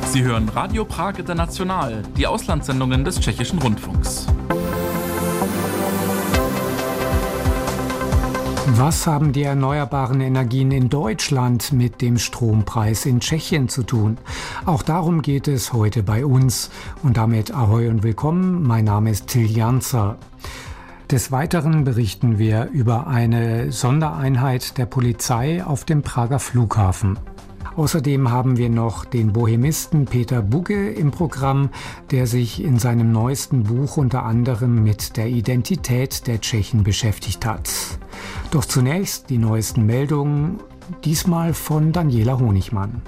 Sie hören Radio Prag International, die Auslandssendungen des Tschechischen Rundfunks. Was haben die erneuerbaren Energien in Deutschland mit dem Strompreis in Tschechien zu tun? Auch darum geht es heute bei uns. Und damit Ahoi und willkommen, mein Name ist Till Janzer. Des Weiteren berichten wir über eine Sondereinheit der Polizei auf dem Prager Flughafen. Außerdem haben wir noch den Bohemisten Peter Bugge im Programm, der sich in seinem neuesten Buch unter anderem mit der Identität der Tschechen beschäftigt hat. Doch zunächst die neuesten Meldungen, diesmal von Daniela Honigmann.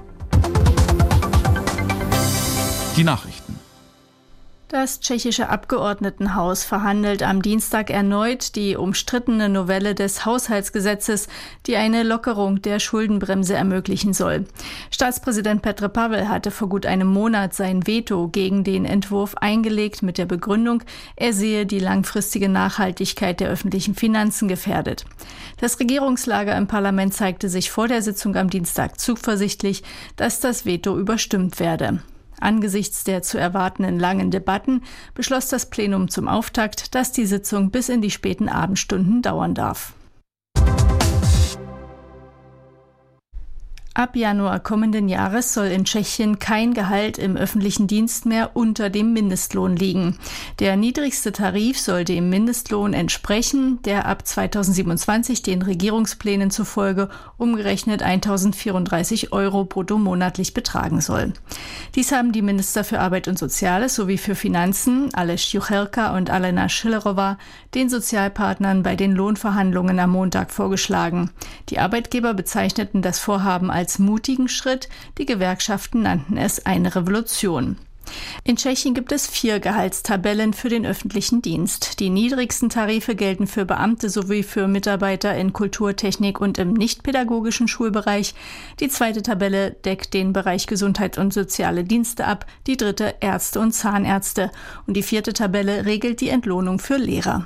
Die Nachrichten. Das tschechische Abgeordnetenhaus verhandelt am Dienstag erneut die umstrittene Novelle des Haushaltsgesetzes, die eine Lockerung der Schuldenbremse ermöglichen soll. Staatspräsident Petr Pavel hatte vor gut einem Monat sein Veto gegen den Entwurf eingelegt mit der Begründung, er sehe die langfristige Nachhaltigkeit der öffentlichen Finanzen gefährdet. Das Regierungslager im Parlament zeigte sich vor der Sitzung am Dienstag zuversichtlich, dass das Veto überstimmt werde. Angesichts der zu erwartenden langen Debatten beschloss das Plenum zum Auftakt, dass die Sitzung bis in die späten Abendstunden dauern darf. Ab Januar kommenden Jahres soll in Tschechien kein Gehalt im öffentlichen Dienst mehr unter dem Mindestlohn liegen. Der niedrigste Tarif soll dem Mindestlohn entsprechen, der ab 2027 den Regierungsplänen zufolge umgerechnet 1.034 € brutto monatlich betragen soll. Dies haben die Minister für Arbeit und Soziales sowie für Finanzen, Aleš Juchelka und Alena Schillerova, den Sozialpartnern bei den Lohnverhandlungen am Montag vorgeschlagen. Die Arbeitgeber bezeichneten das Vorhaben als mutigen Schritt, die Gewerkschaften nannten es eine Revolution. In Tschechien gibt es 4 Gehaltstabellen für den öffentlichen Dienst. Die niedrigsten Tarife gelten für Beamte sowie für Mitarbeiter in Kultur, Technik und im nichtpädagogischen Schulbereich. Die zweite Tabelle deckt den Bereich Gesundheit und soziale Dienste ab, die dritte Ärzte und Zahnärzte. Und die vierte Tabelle regelt die Entlohnung für Lehrer.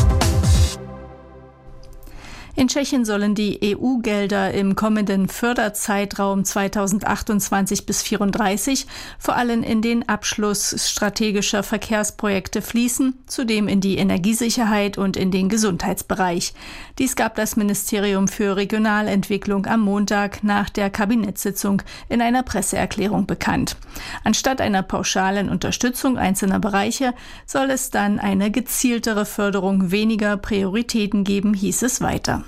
In Tschechien sollen die EU-Gelder im kommenden Förderzeitraum 2028 bis 2034 vor allem in den Abschluss strategischer Verkehrsprojekte fließen, zudem in die Energiesicherheit und in den Gesundheitsbereich. Dies gab das Ministerium für Regionalentwicklung am Montag nach der Kabinettssitzung in einer Presseerklärung bekannt. Anstatt einer pauschalen Unterstützung einzelner Bereiche soll es dann eine gezieltere Förderung weniger Prioritäten geben, hieß es weiter.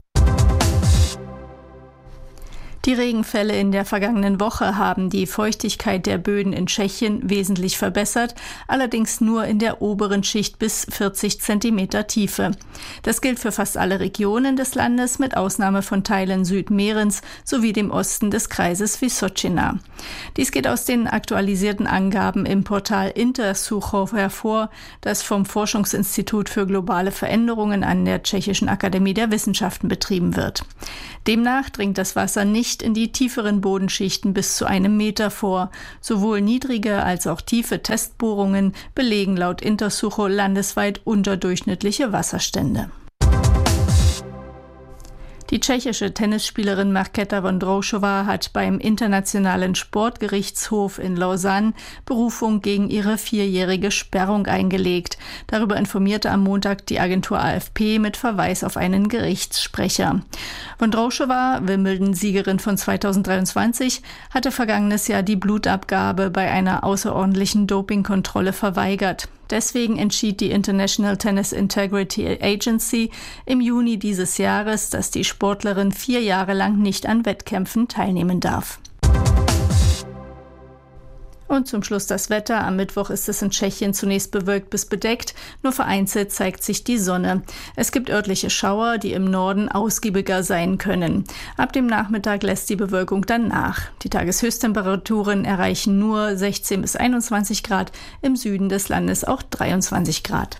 Die Regenfälle in der vergangenen Woche haben die Feuchtigkeit der Böden in Tschechien wesentlich verbessert, allerdings nur in der oberen Schicht bis 40 Zentimeter Tiefe. Das gilt für fast alle Regionen des Landes, mit Ausnahme von Teilen Südmährens sowie dem Osten des Kreises Vysočina. Dies geht aus den aktualisierten Angaben im Portal Intersucho hervor, das vom Forschungsinstitut für globale Veränderungen an der Tschechischen Akademie der Wissenschaften betrieben wird. Demnach dringt das Wasser nicht in die tieferen Bodenschichten bis zu 1 Meter vor. Sowohl niedrige als auch tiefe Testbohrungen belegen laut Intersucho landesweit unterdurchschnittliche Wasserstände. Die tschechische Tennisspielerin Markéta Vondroušová hat beim Internationalen Sportgerichtshof in Lausanne Berufung gegen ihre 4-jährige Sperrung eingelegt. Darüber informierte am Montag die Agentur AFP mit Verweis auf einen Gerichtssprecher. Vondroušová, Wimbledon-Siegerin von 2023, hatte vergangenes Jahr die Blutabgabe bei einer außerordentlichen Dopingkontrolle verweigert. Deswegen entschied die International Tennis Integrity Agency im Juni dieses Jahres, dass die Sportlerin 4 Jahre lang nicht an Wettkämpfen teilnehmen darf. Und zum Schluss das Wetter. Am Mittwoch ist es in Tschechien zunächst bewölkt bis bedeckt. Nur vereinzelt zeigt sich die Sonne. Es gibt örtliche Schauer, die im Norden ausgiebiger sein können. Ab dem Nachmittag lässt die Bewölkung dann nach. Die Tageshöchsttemperaturen erreichen nur 16 bis 21 Grad, im Süden des Landes auch 23 Grad.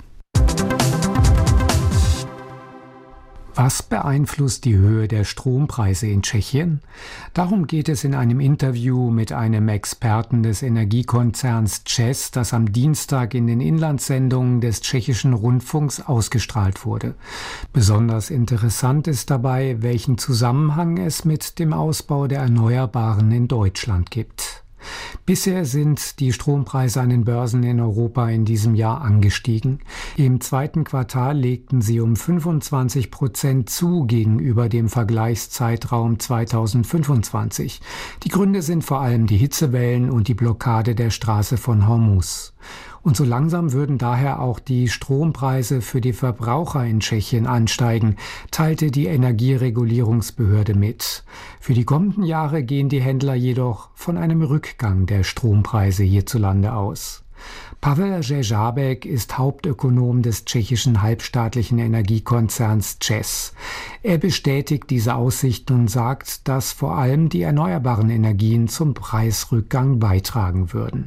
Was beeinflusst die Höhe der Strompreise in Tschechien? Darum geht es in einem Interview mit einem Experten des Energiekonzerns ČEZ, das am Dienstag in den Inlandssendungen des tschechischen Rundfunks ausgestrahlt wurde. Besonders interessant ist dabei, welchen Zusammenhang es mit dem Ausbau der Erneuerbaren in Deutschland gibt. Bisher sind die Strompreise an den Börsen in Europa in diesem Jahr angestiegen. Im zweiten Quartal legten sie um 25% zu gegenüber dem Vergleichszeitraum 2025. Die Gründe sind vor allem die Hitzewellen und die Blockade der Straße von Hormuz. Und so langsam würden daher auch die Strompreise für die Verbraucher in Tschechien ansteigen, teilte die Energieregulierungsbehörde mit. Für die kommenden Jahre gehen die Händler jedoch von einem Rückgang der Strompreise hierzulande aus. Pavel Řežábek ist Hauptökonom des tschechischen halbstaatlichen Energiekonzerns ČEZ. Er bestätigt diese Aussichten und sagt, dass vor allem die erneuerbaren Energien zum Preisrückgang beitragen würden.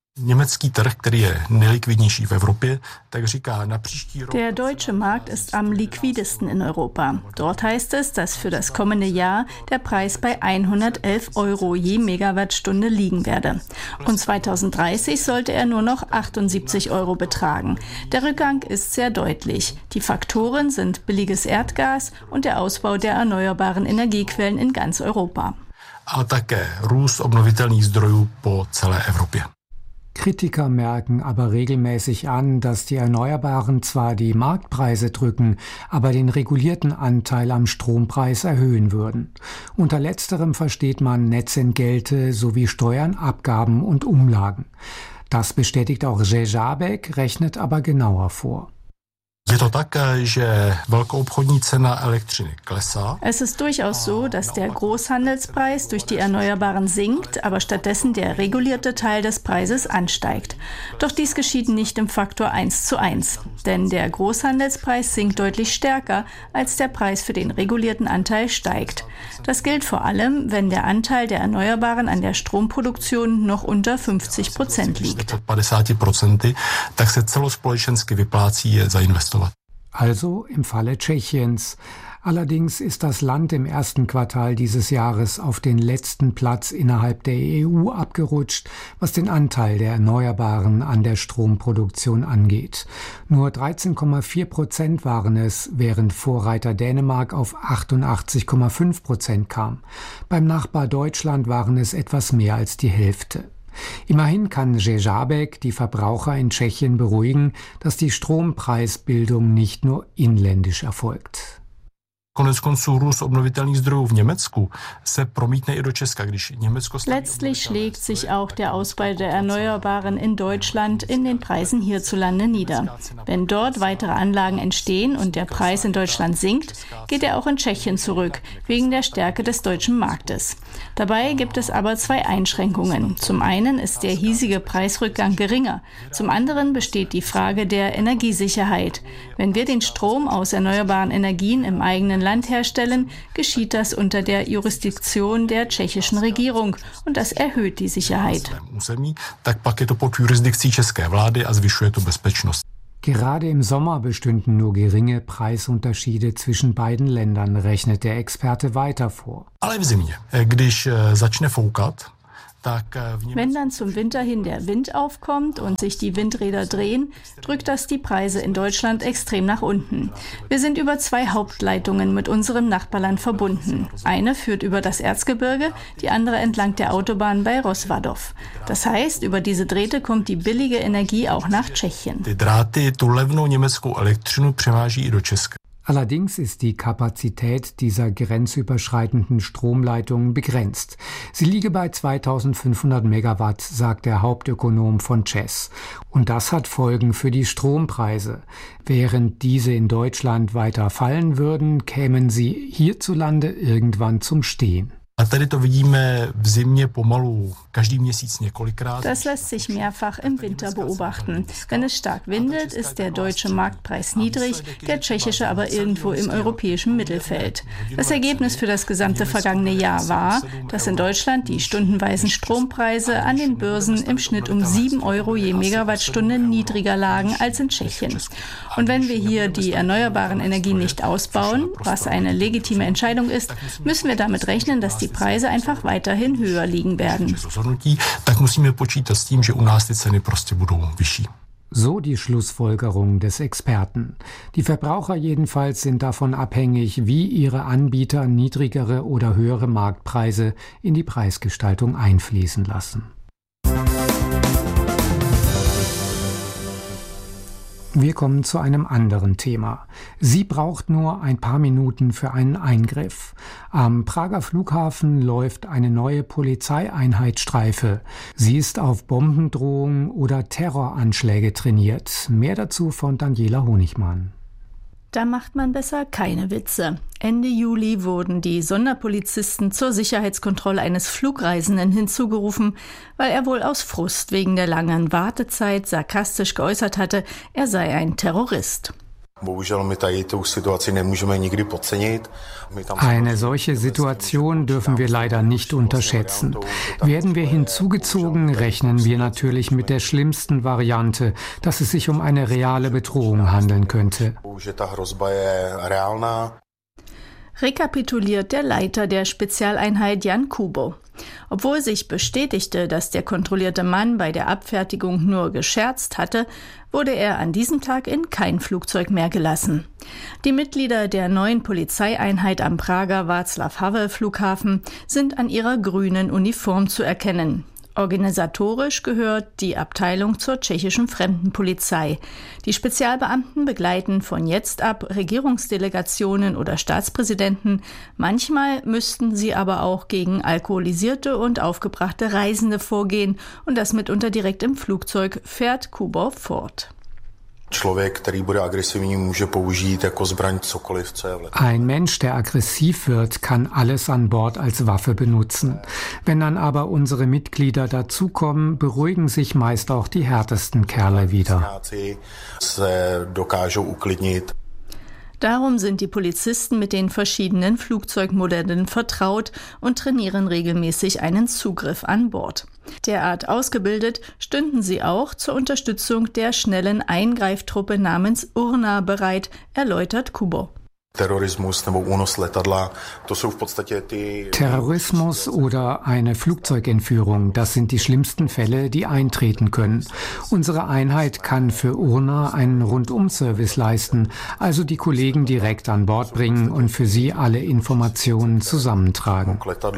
Der deutsche Markt ist am liquidesten in Europa. Dort heißt es, dass für das kommende Jahr der Preis bei 111 € je Megawattstunde liegen werde. Und 2030 sollte er nur noch 78 € betragen. Der Rückgang ist sehr deutlich. Die Faktoren sind billiges Erdgas und der Ausbau der erneuerbaren Energiequellen in ganz Europa. A také růst obnovitelných zdrojů po celé Evropě. Kritiker merken aber regelmäßig an, dass die Erneuerbaren zwar die Marktpreise drücken, aber den regulierten Anteil am Strompreis erhöhen würden. Unter letzterem versteht man Netzentgelte sowie Steuern, Abgaben und Umlagen. Das bestätigt auch Řežábek, rechnet aber genauer vor. Es ist durchaus so, dass der Großhandelspreis durch die Erneuerbaren sinkt, aber stattdessen der regulierte Teil des Preises ansteigt. Doch dies geschieht nicht im Faktor 1:1, denn der Großhandelspreis sinkt deutlich stärker, als der Preis für den regulierten Anteil steigt. Das gilt vor allem, wenn der Anteil der Erneuerbaren an der Stromproduktion noch unter 50% liegt. Also im Falle Tschechiens. Allerdings ist das Land im ersten Quartal dieses Jahres auf den letzten Platz innerhalb der EU abgerutscht, was den Anteil der Erneuerbaren an der Stromproduktion angeht. Nur 13,4% waren es, während Vorreiter Dänemark auf 88,5% kam. Beim Nachbar Deutschland waren es etwas mehr als die Hälfte. Immerhin kann Řežábek die Verbraucher in Tschechien beruhigen, dass die Strompreisbildung nicht nur inländisch erfolgt. Letztlich schlägt sich auch der Ausbau der Erneuerbaren in Deutschland in den Preisen hierzulande nieder. Wenn dort weitere Anlagen entstehen und der Preis in Deutschland sinkt, geht er auch in Tschechien zurück, wegen der Stärke des deutschen Marktes. Dabei gibt es aber zwei Einschränkungen. Zum einen ist der hiesige Preisrückgang geringer. Zum anderen besteht die Frage der Energiesicherheit. Wenn wir den Strom aus erneuerbaren Energien im eigenen Land herstellen, geschieht das unter der Jurisdiktion der tschechischen Regierung und das erhöht die Sicherheit. Gerade im Sommer bestünden nur geringe Preisunterschiede zwischen beiden Ländern, rechnet der Experte weiter vor. Wenn dann zum Winter hin der Wind aufkommt und sich die Windräder drehen, drückt das die Preise in Deutschland extrem nach unten. Wir sind über 2 Hauptleitungen mit unserem Nachbarland verbunden. Eine führt über das Erzgebirge, die andere entlang der Autobahn bei Rozvadov. Das heißt, über diese Drähte kommt die billige Energie auch nach Tschechien. Allerdings ist die Kapazität dieser grenzüberschreitenden Stromleitungen begrenzt. Sie liege bei 2500 Megawatt, sagt der Hauptökonom von ČEZ. Und das hat Folgen für die Strompreise. Während diese in Deutschland weiter fallen würden, kämen sie hierzulande irgendwann zum Stehen. Das lässt sich mehrfach im Winter beobachten. Wenn es stark windet, ist der deutsche Marktpreis niedrig, der tschechische aber irgendwo im europäischen Mittelfeld. Das Ergebnis für das gesamte vergangene Jahr war, dass in Deutschland die stundenweisen Strompreise an den Börsen im Schnitt um 7 € je Megawattstunde niedriger lagen als in Tschechien. Und wenn wir hier die erneuerbaren Energien nicht ausbauen, was eine legitime Entscheidung ist, müssen wir damit rechnen, dass die Preise einfach weiterhin höher liegen werden. So die Schlussfolgerung des Experten. Die Verbraucher jedenfalls sind davon abhängig, wie ihre Anbieter niedrigere oder höhere Marktpreise in die Preisgestaltung einfließen lassen. Wir kommen zu einem anderen Thema. Sie braucht nur ein paar Minuten für einen Eingriff. Am Prager Flughafen läuft eine neue Polizeieinheit Streife. Sie ist auf Bombendrohungen oder Terroranschläge trainiert. Mehr dazu von Daniela Honigmann. Da macht man besser keine Witze. Ende Juli wurden die Sonderpolizisten zur Sicherheitskontrolle eines Flugreisenden hinzugerufen, weil er wohl aus Frust wegen der langen Wartezeit sarkastisch geäußert hatte, er sei ein Terrorist. Eine solche Situation dürfen wir leider nicht unterschätzen. Werden wir hinzugezogen, rechnen wir natürlich mit der schlimmsten Variante, dass es sich um eine reale Bedrohung handeln könnte. Rekapituliert der Leiter der Spezialeinheit Jan Kubo. Obwohl sich bestätigte, dass der kontrollierte Mann bei der Abfertigung nur gescherzt hatte, wurde er an diesem Tag in kein Flugzeug mehr gelassen. Die Mitglieder der neuen Polizeieinheit am Prager Václav-Havel-Flughafen sind an ihrer grünen Uniform zu erkennen. Organisatorisch gehört die Abteilung zur tschechischen Fremdenpolizei. Die Spezialbeamten begleiten von jetzt ab Regierungsdelegationen oder Staatspräsidenten. Manchmal müssten sie aber auch gegen alkoholisierte und aufgebrachte Reisende vorgehen und das mitunter direkt im Flugzeug, fährt Kubo fort. Ein Mensch, der aggressiv wird, kann alles an Bord als Waffe benutzen. Wenn dann aber unsere Mitglieder dazukommen, beruhigen sich meist auch die härtesten Kerle wieder. Darum sind die Polizisten mit den verschiedenen Flugzeugmodellen vertraut und trainieren regelmäßig einen Zugriff an Bord. Derart ausgebildet stünden sie auch zur Unterstützung der schnellen Eingreiftruppe namens Urna bereit, erläutert Kubo. Terrorismus oder eine Flugzeugentführung, das sind die schlimmsten Fälle, die eintreten können. Unsere Einheit kann für Urna einen Rundum-Service leisten, also die Kollegen direkt an Bord bringen und für sie alle Informationen zusammentragen.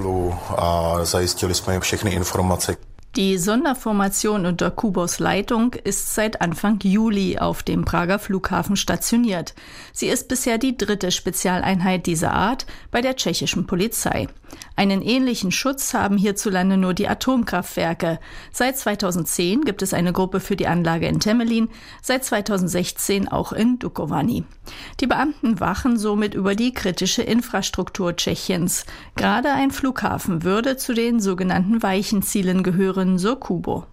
Die Sonderformation unter Kubos Leitung ist seit Anfang Juli auf dem Prager Flughafen stationiert. Sie ist bisher die 3. Spezialeinheit dieser Art bei der tschechischen Polizei. Einen ähnlichen Schutz haben hierzulande nur die Atomkraftwerke. Seit 2010 gibt es eine Gruppe für die Anlage in Temelín, seit 2016 auch in Dukovany. Die Beamten wachen somit über die kritische Infrastruktur Tschechiens. Gerade ein Flughafen würde zu den sogenannten weichen Zielen gehören, so Kubo.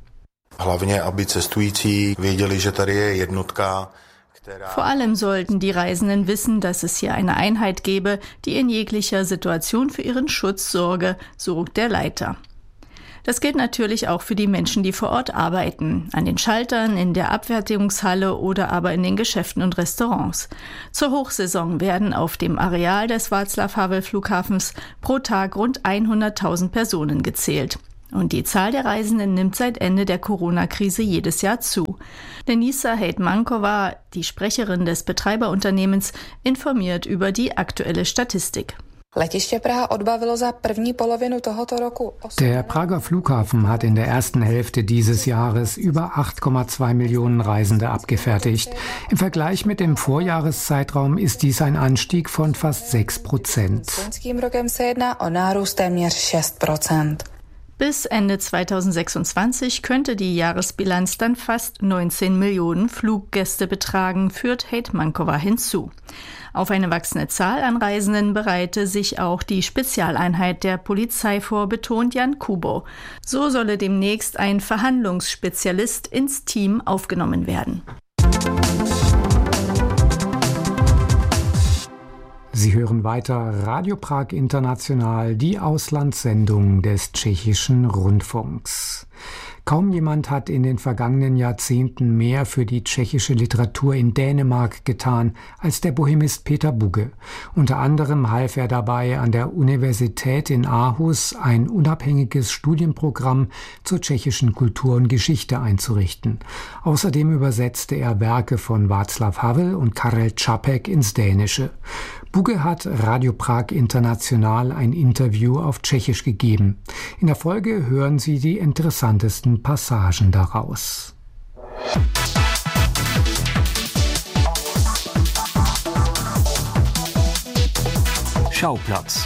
Vor allem sollten die Reisenden wissen, dass es hier eine Einheit gäbe, die in jeglicher Situation für ihren Schutz sorge, so der Leiter. Das gilt natürlich auch für die Menschen, die vor Ort arbeiten, an den Schaltern, in der Abfertigungshalle oder aber in den Geschäften und Restaurants. Zur Hochsaison werden auf dem Areal des Václav-Havel-Flughafens pro Tag rund 100.000 Personen gezählt. Und die Zahl der Reisenden nimmt seit Ende der Corona-Krise jedes Jahr zu. Denisa Heitmankova, die Sprecherin des Betreiberunternehmens, informiert über die aktuelle Statistik. Der Prager Flughafen hat in der ersten Hälfte dieses Jahres über 8,2 Millionen Reisende abgefertigt. Im Vergleich mit dem Vorjahreszeitraum ist dies ein Anstieg von fast 6%. Bis Ende 2026 könnte die Jahresbilanz dann fast 19 Millionen Fluggäste betragen, führt Heitmankova hinzu. Auf eine wachsende Zahl an Reisenden bereite sich auch die Spezialeinheit der Polizei vor, betont Jan Kubo. So solle demnächst ein Verhandlungsspezialist ins Team aufgenommen werden. Sie hören weiter Radio Prag International, die Auslandssendung des tschechischen Rundfunks. Kaum jemand hat in den vergangenen Jahrzehnten mehr für die tschechische Literatur in Dänemark getan als der Bohemist Peter Bugge. Unter anderem half er dabei, an der Universität in Aarhus ein unabhängiges Studienprogramm zur tschechischen Kultur und Geschichte einzurichten. Außerdem übersetzte er Werke von Václav Havel und Karel Čapek ins Dänische. Bugge hat Radio Prag International ein Interview auf Tschechisch gegeben. In der Folge hören Sie die interessantesten Passagen daraus. Schauplatz.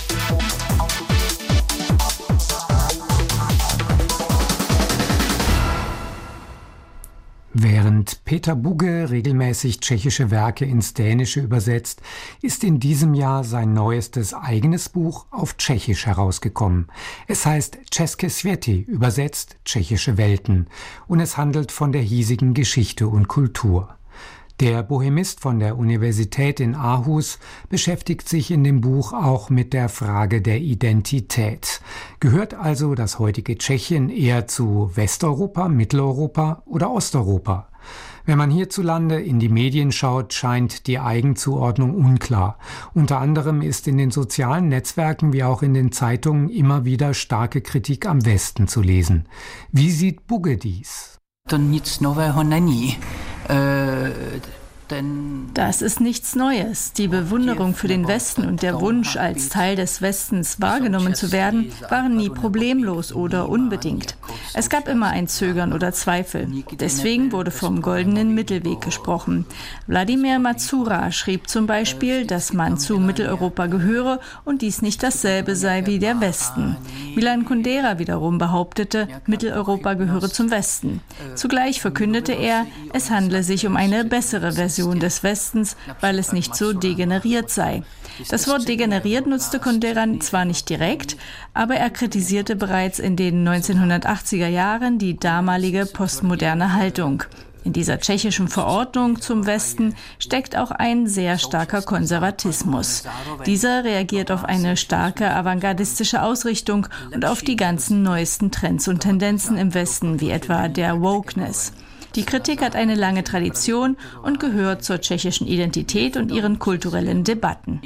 Während Peter Bugge regelmäßig tschechische Werke ins Dänische übersetzt, ist in diesem Jahr sein neuestes eigenes Buch auf Tschechisch herausgekommen. Es heißt České světy, übersetzt Tschechische Welten, und es handelt von der hiesigen Geschichte und Kultur. Der Bohemist von der Universität in Aarhus beschäftigt sich in dem Buch auch mit der Frage der Identität. Gehört also das heutige Tschechien eher zu Westeuropa, Mitteleuropa oder Osteuropa? Wenn man hierzulande in die Medien schaut, scheint die Eigenzuordnung unklar. Unter anderem ist in den sozialen Netzwerken wie auch in den Zeitungen immer wieder starke Kritik am Westen zu lesen. Wie sieht Bugge dies? To nic nového není. Das ist nichts Neues. Die Bewunderung für den Westen und der Wunsch, als Teil des Westens wahrgenommen zu werden, waren nie problemlos oder unbedingt. Es gab immer ein Zögern oder Zweifel. Deswegen wurde vom goldenen Mittelweg gesprochen. Wladimir Mazura schrieb zum Beispiel, dass man zu Mitteleuropa gehöre und dies nicht dasselbe sei wie der Westen. Milan Kundera wiederum behauptete, Mitteleuropa gehöre zum Westen. Zugleich verkündete er, es handle sich um eine bessere Version des Westens, weil es nicht so degeneriert sei. Das Wort degeneriert nutzte Kundera zwar nicht direkt, aber er kritisierte bereits in den 1980er Jahren die damalige postmoderne Haltung. In dieser tschechischen Verordnung zum Westen steckt auch ein sehr starker Konservatismus. Dieser reagiert auf eine starke avantgardistische Ausrichtung und auf die ganzen neuesten Trends und Tendenzen im Westen, wie etwa der Wokeness. Die Kritik hat eine lange Tradition und gehört zur tschechischen Identität und ihren kulturellen Debatten.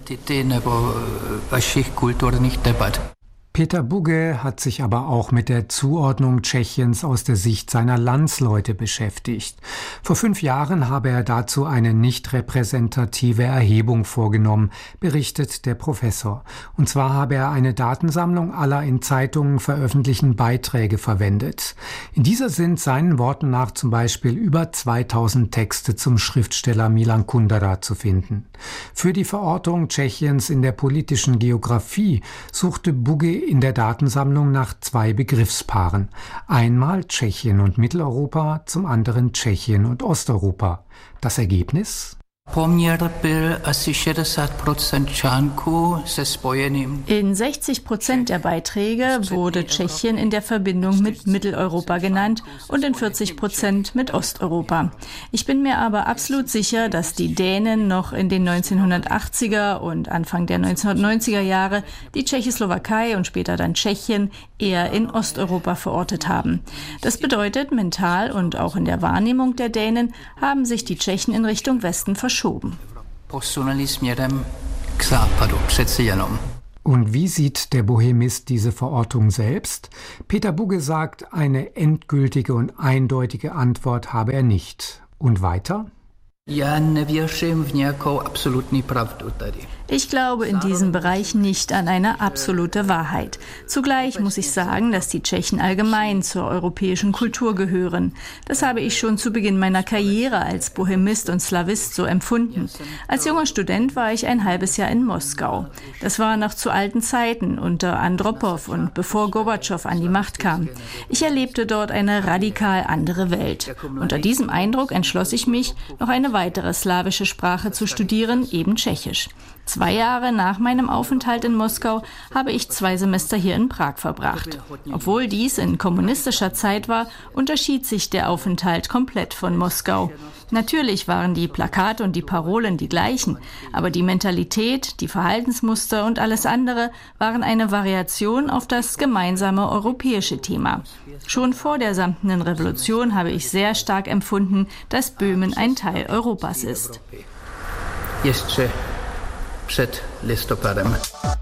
Peter Bugge hat sich aber auch mit der Zuordnung Tschechiens aus der Sicht seiner Landsleute beschäftigt. Vor 5 Jahren habe er dazu eine nicht repräsentative Erhebung vorgenommen, berichtet der Professor. Und zwar habe er eine Datensammlung aller in Zeitungen veröffentlichten Beiträge verwendet. In dieser sind seinen Worten nach zum Beispiel über 2000 Texte zum Schriftsteller Milan Kundera zu finden. Für die Verortung Tschechiens in der politischen Geografie suchte Bugge in der Datensammlung nach 2 Begriffspaaren. Einmal Tschechien und Mitteleuropa, zum anderen Tschechien und Osteuropa. Das Ergebnis? Poměr byl asi 60% článků se spojeným. In 60% der Beiträge wurde Tschechien in der Verbindung mit Mitteleuropa genannt und in 40% mit Osteuropa. Ich bin mir aber absolut sicher, dass die Dänen noch in den 1980er und Anfang der 1990er Jahre die Tschechoslowakei und später dann Tschechien eher in Osteuropa verortet haben. Das bedeutet, mental und auch in der Wahrnehmung der Dänen haben sich die Tschechen in Richtung Westen verschoben. Und wie sieht der Bohemist diese Verortung selbst? Peter Bugge sagt, eine endgültige und eindeutige Antwort habe er nicht. Und weiter? Ich glaube in diesem Bereich nicht an eine absolute Wahrheit. Zugleich muss ich sagen, dass die Tschechen allgemein zur europäischen Kultur gehören. Das habe ich schon zu Beginn meiner Karriere als Bohemist und Slawist so empfunden. Als junger Student war ich ein halbes Jahr in Moskau. Das war noch zu alten Zeiten unter Andropow und bevor Gorbatschow an die Macht kam. Ich erlebte dort eine radikal andere Welt. Unter diesem Eindruck entschloss ich mich, noch eine weitere slawische Sprache zu studieren, eben Tschechisch. 2 Jahre nach meinem Aufenthalt in Moskau habe ich 2 Semester hier in Prag verbracht. Obwohl dies in kommunistischer Zeit war, unterschied sich der Aufenthalt komplett von Moskau. Natürlich waren die Plakate und die Parolen die gleichen, aber die Mentalität, die Verhaltensmuster und alles andere waren eine Variation auf das gemeinsame europäische Thema. Schon vor der Samtenen Revolution habe ich sehr stark empfunden, dass Böhmen ein Teil Europas ist. Przed listopadem.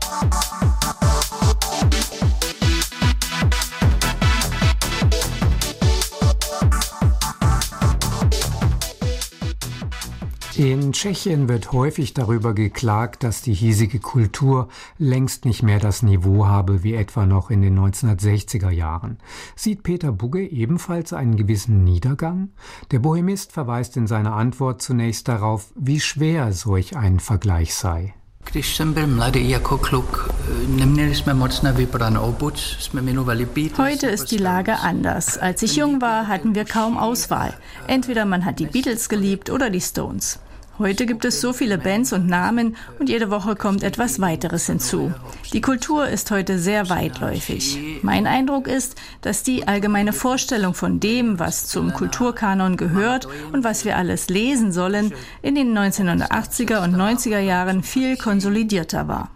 In Tschechien wird häufig darüber geklagt, dass die hiesige Kultur längst nicht mehr das Niveau habe wie etwa noch in den 1960er Jahren. Sieht Peter Bugge ebenfalls einen gewissen Niedergang? Der Bohemist verweist in seiner Antwort zunächst darauf, wie schwer solch ein Vergleich sei. Heute ist die Lage anders. Als ich jung war, hatten wir kaum Auswahl. Entweder man hat die Beatles geliebt oder die Stones. Heute gibt es so viele Bands und Namen und jede Woche kommt etwas weiteres hinzu. Die Kultur ist heute sehr weitläufig. Mein Eindruck ist, dass die allgemeine Vorstellung von dem, was zum Kulturkanon gehört und was wir alles lesen sollen, in den 1980er und 90er Jahren viel konsolidierter war.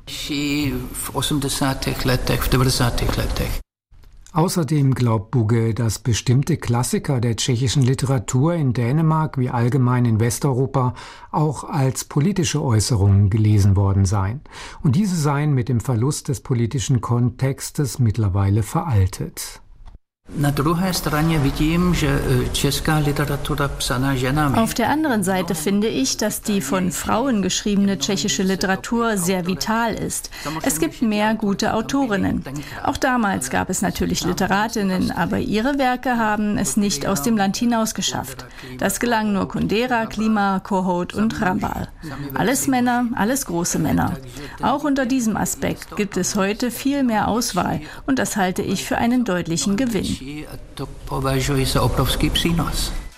Außerdem glaubt Bugge, dass bestimmte Klassiker der tschechischen Literatur in Dänemark wie allgemein in Westeuropa auch als politische Äußerungen gelesen worden seien. Und diese seien mit dem Verlust des politischen Kontextes mittlerweile veraltet. Auf der anderen Seite finde ich, dass die von Frauen geschriebene tschechische Literatur sehr vital ist. Es gibt mehr gute Autorinnen. Auch damals gab es natürlich Literatinnen, aber ihre Werke haben es nicht aus dem Land hinaus geschafft. Das gelang nur Kundera, Klima, Kohout und Rambal. Alles Männer, alles große Männer. Auch unter diesem Aspekt gibt es heute viel mehr Auswahl und das halte ich für einen deutlichen Gewinn. To považuji za obrovský přínos.